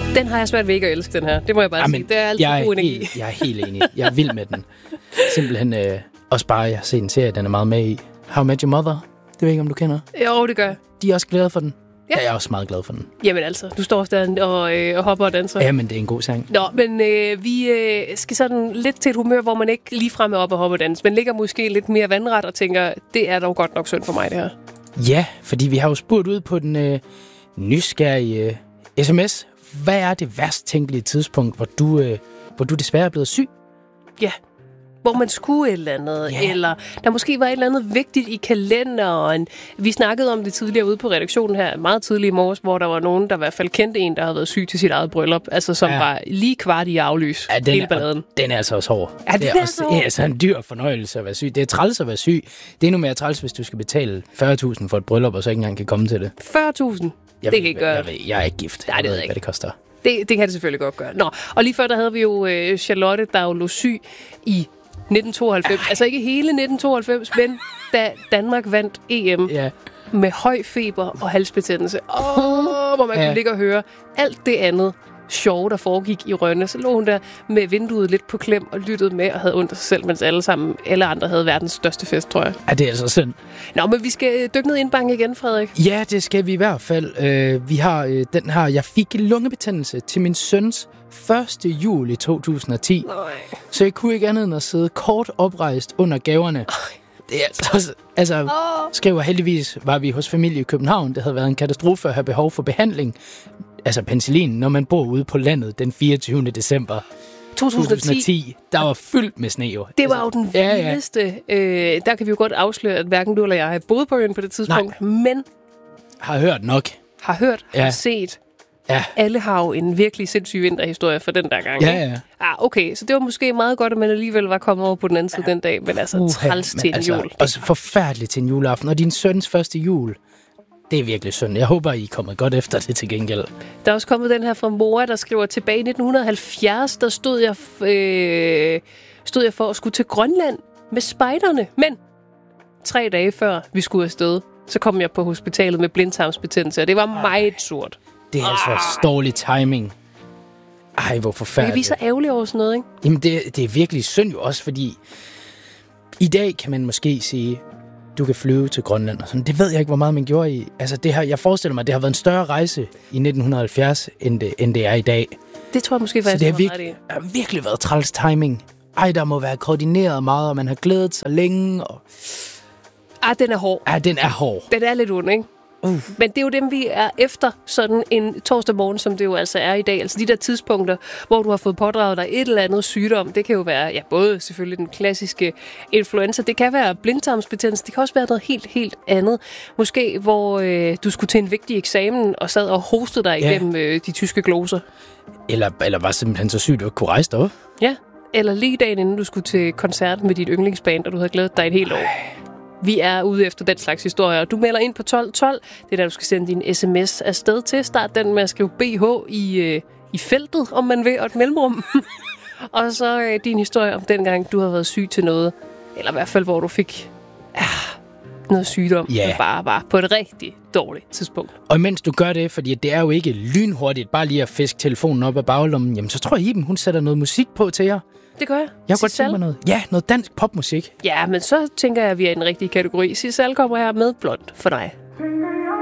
Den har jeg svært ved ikke at elske, den her. Det må jeg bare sige. Det er altid god energi. Jeg er helt enig. Jeg er vild med den. Simpelthen også bare, jeg har set en serie, den er meget med i. How I Met Your Mother. Det ved jeg ikke, om du kender. Jo, det gør jeg. De er også glade for den. Ja. Jeg er også meget glad for den. Jamen altså, du står også der og hopper og danser. Jamen, det er en god sang. Nå, men vi skal sådan lidt til et humør, hvor man ikke ligefrem er oppe og hopper og danser, men ligger måske lidt mere vandret og tænker, det er dog godt nok synd for mig, det her. Ja, fordi vi har jo spurgt ud på den nysgerrige sms. Hvad er det værst tænkelige tidspunkt, hvor du desværre er blevet syg? Ja, hvor man skulle et eller andet, eller der måske var et eller andet vigtigt i kalenderen. Vi snakkede om det tidligere ude på redaktionen her, meget tidligt i morges, hvor der var nogen, der i hvert fald kendte en, der havde været syg til sit eget bryllup, altså som var lige kvart i aflys, hele balladen. Den er altså også hård. Ja, det er også hård. Det er altså en dyr fornøjelse at være syg. Det er træls at være syg. Det er nu mere træls, hvis du skal betale 40.000 for et bryllup, og så ikke engang kan komme til det. 40.000? Det kan ikke gøre. Jeg er ikke gift. Nej, det ved jeg ikke, hvad det koster. Det kan det selvfølgelig godt gøre. Nå, og lige før der havde vi jo Charlotte, der jo lå syg i 1992. Altså ikke hele 1992, men da Danmark vandt EM med høj feber og halsbetændelse. Hvor man kunne ligge og høre alt det andet sjove, der foregik i Rønne. Så lå hun der med vinduet lidt på klem og lyttede med og havde ondt af sig selv, mens alle andre havde verdens største fest, tror jeg. Ja, det er altså synd. Nå, men vi skal dykke ned i indbanken igen, Frederik. Ja, det skal vi i hvert fald. Vi har den her, jeg fik lungebetændelse til min søns 1. juli 2010. Nej. Så jeg kunne ikke andet end at sidde kort oprejst under gaverne. Det er altså skriver heldigvis, var vi hos familie i København. Det havde været en katastrofe at have behov for behandling. Altså penicillin, når man bor ude på landet den 24. december 2010. Der var fyldt med sne jo. Det var jo den vildeste. Der kan vi jo godt afsløre, at hverken du eller jeg har boet på øen på det tidspunkt. Nej. Men har hørt nok. Har set. Ja. Alle har jo en virkelig sindssyg vinterhistorie for den der gang. Ja. Okay, så det var måske meget godt, at man alligevel var kommet over på den anden side den dag, men altså træls til en jul. Også forfærdeligt til en juleaften. Og din søns første jul, det er virkelig synd. Jeg håber, I er kommet godt efter det til gengæld. Der er også kommet den her fra Mora, der skriver, tilbage i 1970, der stod jeg for at skulle til Grønland med spejderne. Men 3 dage før vi skulle afsted, så kom jeg på hospitalet med blindtarmsbetændelse, og det var meget surt. Det er altså dårlig timing. Ej, hvor forfærdeligt. Vi er så ærgerlige over sådan noget, ikke? Jamen, det er virkelig synd jo også, fordi i dag kan man måske sige, du kan flyve til Grønland og sådan. Det ved jeg ikke, hvor meget man gjorde i. Altså, jeg forestiller mig, at det har været en større rejse i 1970, end det er i dag. Det tror jeg måske faktisk. Så det har virkelig været træls timing. Ej, der må være koordineret meget, og man har glædet sig længe. Og den er hård. Ja, den er hård. Den er lidt ond, ikke? Men det er jo dem, vi er efter sådan en torsdag morgen, som det jo altså er i dag. Altså de der tidspunkter, hvor du har fået pådraget dig et eller andet sygdom. Det kan jo være, både selvfølgelig den klassiske influenza. Det kan være blindtarmsbetændelse. Det kan også være noget helt andet. Måske, hvor du skulle til en vigtig eksamen og sad og hostede dig igennem de tyske gloser. Eller var simpelthen så syg, du ikke kunne rejse dig op. Ja, eller lige dagen inden du skulle til koncert med dit yndlingsband, og du havde glædet dig et helt år. Vi er ude efter den slags historier. Du melder ind på 1212. Det er der, du skal sende din sms afsted til. Start den med at skrive BH i feltet, om man vil, og et mellemrum. Og så din historie om dengang, du har været syg til noget. Eller i hvert fald, hvor du fik noget sygdom, der bare var på et rigtig dårligt tidspunkt. Og imens du gør det, fordi det er jo ikke lynhurtigt, bare lige at fiske telefonen op af baglommen, jamen så tror jeg, Iben, hun sætter noget musik på til jer. Det gør jeg. Jeg har godt tænkt mig noget. Ja, noget dansk popmusik. Ja, men så tænker jeg, at vi er i den rigtige kategori. Sissal kommer her med Blond for dig.